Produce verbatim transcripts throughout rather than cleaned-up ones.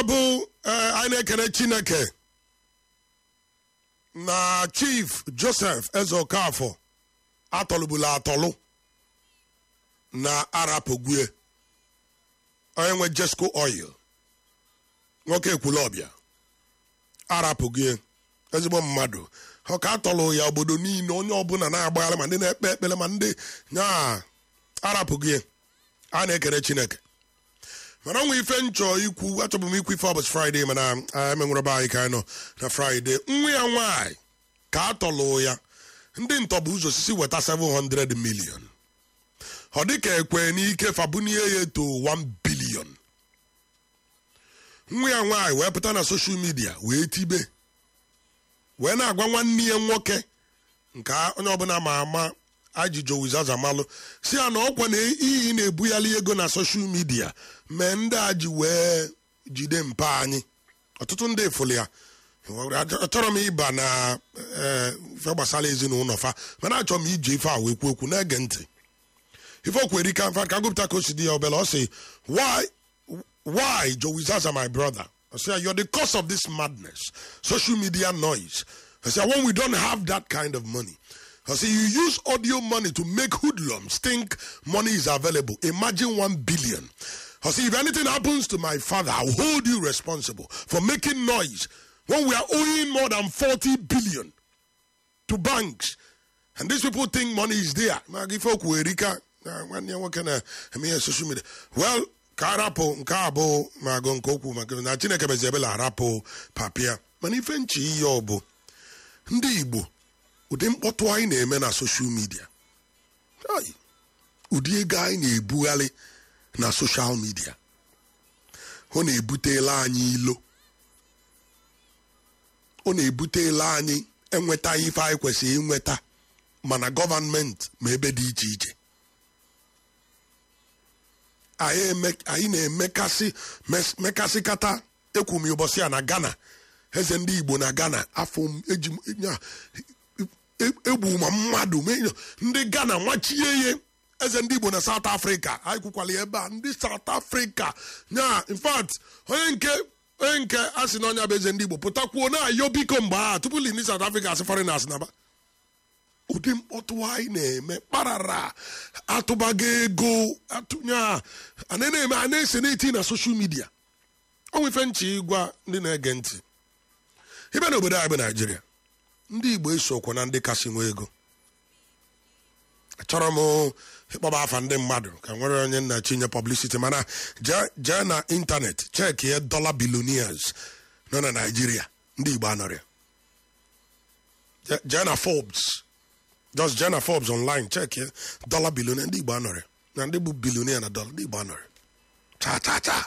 bụ anyị na-ekele Chineke na Chief Joseph Eze Okafọ atọlụbula atọlụ na arapụgwe onye nwe Jesco Oil nwoke Ekwulọbịa arapụgwe ezigbo mmadụ ọ ka atọlụ ya obodo niile onye ọbụla na-agbagharị ma ndị na-ekpe ekpere ma ndị nya arapụgwe a na-ekele Chineke mana nwe ife nchọ ikwu achọbụ m ikwu ife ọbụsị Friday mana emenwere be anyị ka anyị nọ na Friday nwa ya nwaanyị ka atọlụ ya ndị ntọbụ ụzọ osisi weta seven hundred million ọ dịka ekwe n'ike fabunie ya eto one billion nwa ya nwaanyị wee pụta na social media wee tibe wee na-agwa nwanne ya nwoke nke onye ọbụla ma ama ajụjụ wizaza malụ si ya na ọkwa na iyi na-ebuyali ego na social media mee ndị a ji wee jide mpa anyị ọtụtụ ndị efuli ya achọrọ m ịba na ife gbasara ezinụlọ fa mana achọrọ m iji ife a wee kwu okwu na-ege ntị ife okweri ka mfa ka gụpụta ka o si dị ya obele ọ sị why why Jowizaza my brother I say you're the cause of this madness social media noise I say when we don't have that kind of money I say you use audio money to make hoodlums think money is available. Imagine one billion. I say if anything happens to my father, I'll hold you responsible for making noise when we are owing more than forty billion to banks. And these people think money is there. Well, karapo nkabo magon koku na Chineke bezebela rapo papia. Manifenchi yobo. Ndi Igbo ụdị mkpọtụ anyị na-eme na social media ụdị ego anyị na-ebugharị na social media ọ na-ebutela anyị ilo ọ na-ebutela anyị enweta ife anyị kwesịrị inweta mana gọọmenti ma ebe dị iche iche anyị na-emekasị mekasị kata ekwumi ụbọchị a na Ghana eze ndị Igbo na Ghana afọ eji egbu ma mmadụ ndị Ghana nwachie ihe eze ndị Igbo na South Africa anyị kwukwala ebe a ndị South Africa nya in fact onye nke onye nke a sị na onye bụ eze ndị Igbo pụtakwuo na-ayọ biko mgbe a tupu ndị South Africa asị foreigners naba ụdị mkpọtụ anyị na-eme kparara atụbago ego atụnya a na-eme a na-ese na-eti na social media ọ nwefe nchi ịgwa ndị na-ege ntị ibe na obodo anyị bụ Naijiria ndị Igbo esokwa na ndị kasị nwe ego achọrọ m ịkpọba afa ndị mmadụ ka nwere onye nna chinye publicity mana jee na ịntanetị cheki ya dollar billionaires nọ na Naijiria ndị Igbo anọrịa jee na Forbes just jee na Forbes online cheki ya dollar billionaire ndị Igbo anọrịa na ndị bụ billionaire na dollar ndị Igbo anọrịa cha cha cha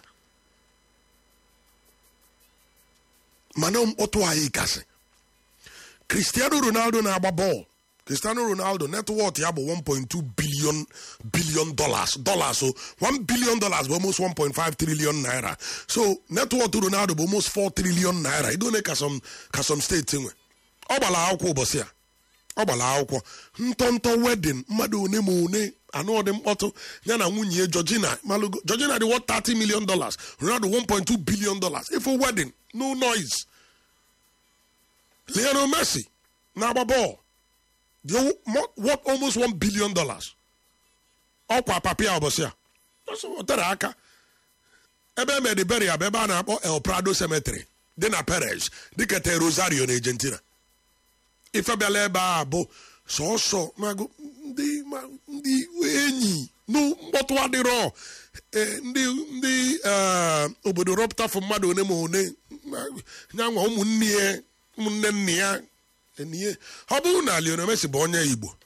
mana mkpọtụ anyị kasị Cristiano Ronaldo na-agba bọọlụ Cristiano Ronaldo net worth ya bụ one point two billion billion dollars dollars so one billion dollars bụ almost one point five trillion naira so net worth Ronaldo bụ almost four trillion naira idone ka some ka some steeti nwe ọ gbara akwụkwọ ụbọchị a ọ gbara akwụkwọ ntọntọ wedding mmadụ one ma one anụ ọdị mkpọtụ ya na nwunye Georgina Malugo Georgina dị worth thirty million dollars Ronaldo one point two billion dollars if a wedding no noise Lionel Messi na-agba bọọlụ dị worth almost one billion dollars ọkwa papia ụbọchị a o tere aka ebe emedi beria bụ ebe a na-akpọ El Prado Cemetery dị na Perez dịka te Rosario na Argentina ife bịala ebe a bụ sọsọ ndị enyi mkpọtụ adịrọ ndị ndị obodo rọpụtafụ mmadụ one ma one nyanwa ụmụnne ya ụmụnne nne ya enye ọ bụrụ na Lionel Messi bụ onye Igbo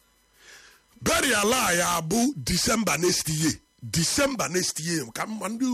burial ya bụ December next year December next year ka mma ndị